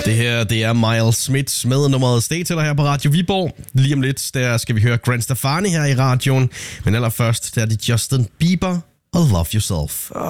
Det her, det er Miles Smith med nummeret Stay til dig her på Radio Viborg. Lige om lidt, der skal vi høre Gwen Stefani her i radioen. Men allerførst, der er det Justin Bieber og Love Yourself.